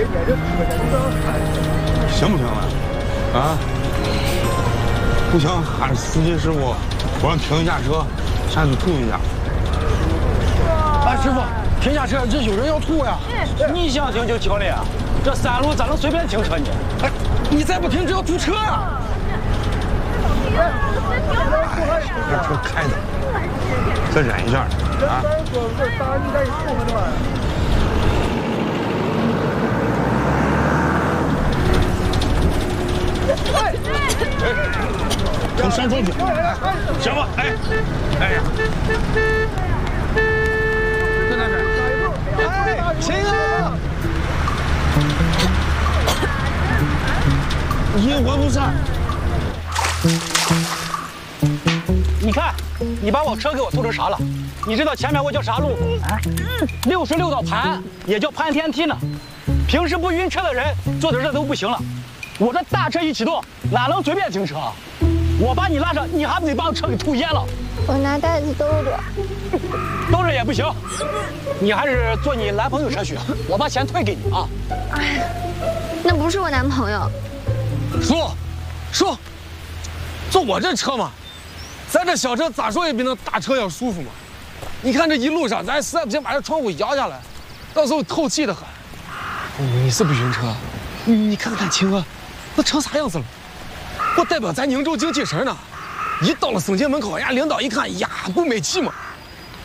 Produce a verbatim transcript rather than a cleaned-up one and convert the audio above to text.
行不行了？啊？不行，喊司机师傅，我让停一下车，下去吐一下。 哎，师傅，停下车，这有人要吐呀！ 你想停就停了呀，这山路咋能随便停车呢？ 哎，你再不停，这要堵车啊！ 这车开的，再忍一下啊！从山庄去，行吧？哎，哎呀，在那边。哎，谁啊？阴魂不散。 你看，你把我车给我偷成啥了？你知道前面我叫啥路不？啊，六十六道盘也叫盘天梯呢。平时不晕车的人坐在这都不行了。我这大车一启动，哪能随便停车？我把你拉上，你还不得把我车给吐淹了？ 我拿袋子兜着。 兜着也不行，你还是坐你男朋友车去，我把钱退给你啊。 哎，那不是我男朋友。 叔，叔，坐我这车嘛，咱这小车咋说也比那大车要舒服嘛。你看这一路上，咱实在不行把这窗户摇下来，到时候透气的很。你是不晕车？你你看看秦哥，那成啥样子了？我代表咱宁州精气神呢。一到了省厅门口，人家领导一看，呀，不美气嘛。